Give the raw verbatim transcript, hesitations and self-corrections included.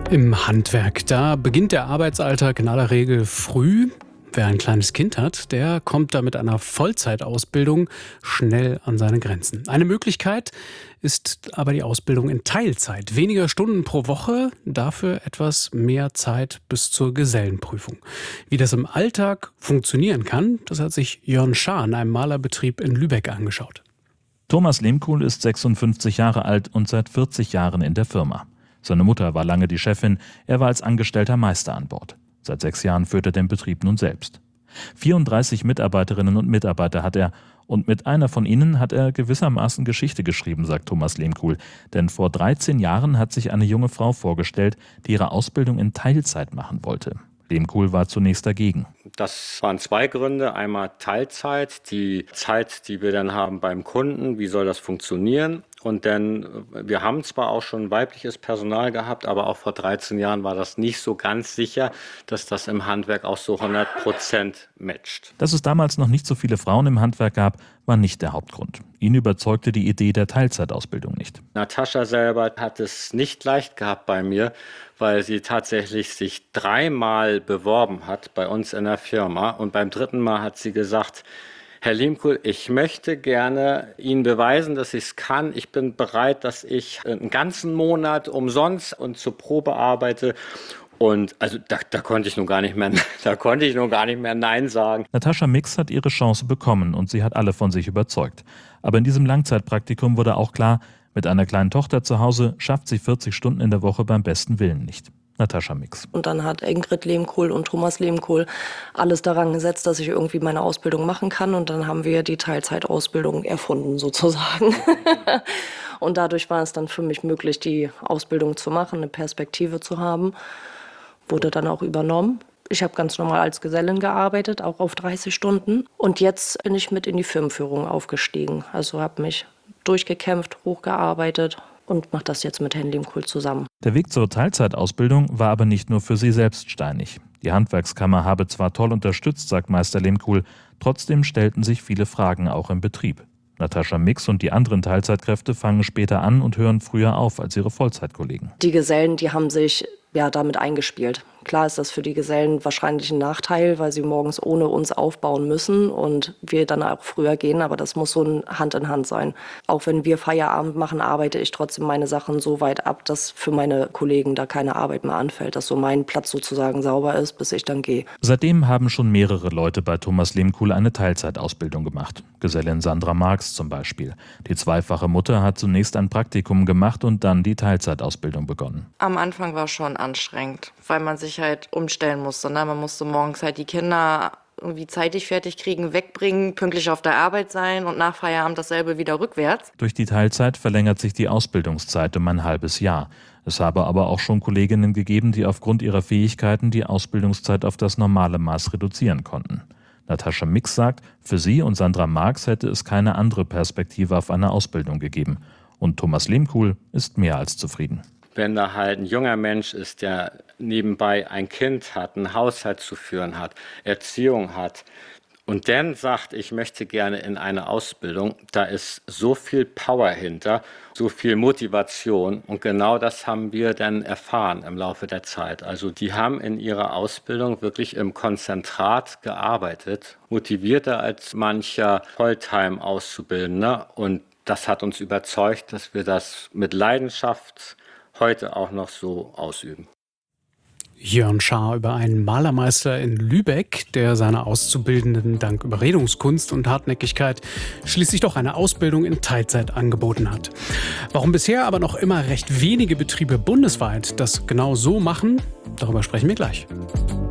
Im Handwerk, da beginnt der Arbeitsalltag in aller Regel früh. Wer ein kleines Kind hat, der kommt da mit einer Vollzeitausbildung schnell an seine Grenzen. Eine Möglichkeit ist aber die Ausbildung in Teilzeit. Weniger Stunden pro Woche, dafür etwas mehr Zeit bis zur Gesellenprüfung. Wie das im Alltag funktionieren kann, das hat sich Jörn Schaar in einem Malerbetrieb in Lübeck angeschaut. Thomas Lehmkuhl ist sechsundfünfzig Jahre alt und seit vierzig Jahren in der Firma. Seine Mutter war lange die Chefin, er war als angestellter Meister an Bord. Seit sechs Jahren führt er den Betrieb nun selbst. vierunddreißig Mitarbeiterinnen und Mitarbeiter hat er und mit einer von ihnen hat er gewissermaßen Geschichte geschrieben, sagt Thomas Lehmkuhl. Denn vor dreizehn Jahren hat sich eine junge Frau vorgestellt, die ihre Ausbildung in Teilzeit machen wollte. Lehmkuhl war zunächst dagegen. Das waren zwei Gründe. Einmal Teilzeit, die Zeit, die wir dann haben beim Kunden, wie soll das funktionieren? Und dann, wir haben zwar auch schon weibliches Personal gehabt, aber auch vor dreizehn Jahren war das nicht so ganz sicher, dass das im Handwerk auch so hundert Prozent matcht. Dass es damals noch nicht so viele Frauen im Handwerk gab, war nicht der Hauptgrund. Ihn überzeugte die Idee der Teilzeitausbildung nicht. Natascha selber hat es nicht leicht gehabt bei mir, weil sie tatsächlich sich dreimal beworben hat bei uns in der Firma. Und beim dritten Mal hat sie gesagt: Herr Lehmkuhl, ich möchte gerne Ihnen beweisen, dass ich es kann. Ich bin bereit, dass ich einen ganzen Monat umsonst und zur Probe arbeite. Und also da, da konnte ich nun gar nicht mehr, da konnte ich nun gar nicht mehr Nein sagen. Natascha Mix hat ihre Chance bekommen und sie hat alle von sich überzeugt. Aber in diesem Langzeitpraktikum wurde auch klar, mit einer kleinen Tochter zu Hause schafft sie vierzig Stunden in der Woche beim besten Willen nicht. Natascha Mix. Und dann hat Ingrid Lehmkuhl und Thomas Lehmkuhl alles daran gesetzt, dass ich irgendwie meine Ausbildung machen kann. Und dann haben wir die Teilzeitausbildung erfunden sozusagen. Und dadurch war es dann für mich möglich, die Ausbildung zu machen, eine Perspektive zu haben. Wurde dann auch übernommen. Ich habe ganz normal als Gesellin gearbeitet, auch auf dreißig Stunden. Und jetzt bin ich mit in die Firmenführung aufgestiegen. Also habe mich durchgekämpft, hochgearbeitet und mache das jetzt mit Herrn Lehmkuhl zusammen. Der Weg zur Teilzeitausbildung war aber nicht nur für sie selbst steinig. Die Handwerkskammer habe zwar toll unterstützt, sagt Meister Lehmkuhl, trotzdem stellten sich viele Fragen auch im Betrieb. Natascha Mix und die anderen Teilzeitkräfte fangen später an und hören früher auf als ihre Vollzeitkollegen. Die Gesellen, die haben sich ja damit eingespielt. Klar ist das für die Gesellen wahrscheinlich ein Nachteil, weil sie morgens ohne uns aufbauen müssen und wir dann auch früher gehen, aber das muss so ein Hand in Hand sein. Auch wenn wir Feierabend machen, arbeite ich trotzdem meine Sachen so weit ab, dass für meine Kollegen da keine Arbeit mehr anfällt, dass so mein Platz sozusagen sauber ist, bis ich dann gehe. Seitdem haben schon mehrere Leute bei Thomas Lehmkuhl eine Teilzeitausbildung gemacht. Gesellin Sandra Marx zum Beispiel. Die zweifache Mutter hat zunächst ein Praktikum gemacht und dann die Teilzeitausbildung begonnen. Am Anfang war schon anstrengend, weil man sich halt umstellen musste. Ne? Man musste morgens halt die Kinder irgendwie zeitig fertig kriegen, wegbringen, pünktlich auf der Arbeit sein und nach Feierabend dasselbe wieder rückwärts. Durch die Teilzeit verlängert sich die Ausbildungszeit um ein halbes Jahr. Es habe aber auch schon Kolleginnen gegeben, die aufgrund ihrer Fähigkeiten die Ausbildungszeit auf das normale Maß reduzieren konnten. Natascha Mix sagt, für sie und Sandra Marx hätte es keine andere Perspektive auf eine Ausbildung gegeben. Und Thomas Lehmkuhl ist mehr als zufrieden. Wenn da halt ein junger Mensch ist, der nebenbei ein Kind hat, einen Haushalt zu führen hat, Erziehung hat und dann sagt, ich möchte gerne in eine Ausbildung, da ist so viel Power hinter, so viel Motivation und genau das haben wir dann erfahren im Laufe der Zeit. Also die haben in ihrer Ausbildung wirklich im Konzentrat gearbeitet, motivierter als mancher Volltime-Auszubildender und das hat uns überzeugt, dass wir das mit Leidenschaft heute auch noch so ausüben. Jörn Schaar über einen Malermeister in Lübeck, der seine Auszubildenden dank Überredungskunst und Hartnäckigkeit schließlich doch eine Ausbildung in Teilzeit angeboten hat. Warum bisher aber noch immer recht wenige Betriebe bundesweit das genau so machen, darüber sprechen wir gleich.